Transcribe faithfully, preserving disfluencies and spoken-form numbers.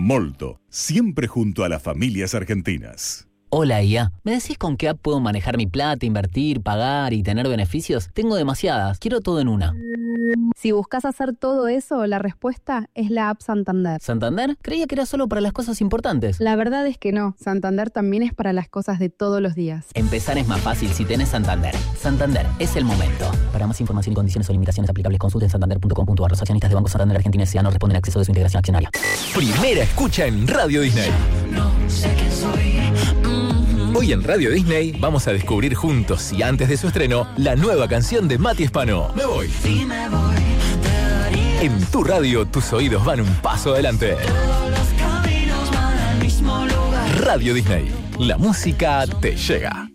Molto, siempre junto a las familias argentinas. Hola I A, ¿me decís con qué app puedo manejar mi plata, invertir, pagar y tener beneficios? Tengo demasiadas, quiero todo en una. Si buscas hacer todo eso, la respuesta es la app Santander. ¿Santander? Creía que era solo para las cosas importantes. La verdad es que no, Santander también es para las cosas de todos los días. Empezar es más fácil si tenés Santander. Santander, es el momento. Para más información y condiciones o limitaciones aplicables, consulten santander punto com punto a r. Los accionistas de Banco Santander Argentina S A no responden al acceso de su integración accionaria. Primera escucha en Radio Disney. No sé quién soy. Hoy en Radio Disney vamos a descubrir juntos y antes de su estreno la nueva canción de Mati Spano. Me voy. Si me voy, te daría. En tu radio, tus oídos van un paso adelante. Todos los caminos van al mismo lugar. Radio Disney. La música te llega.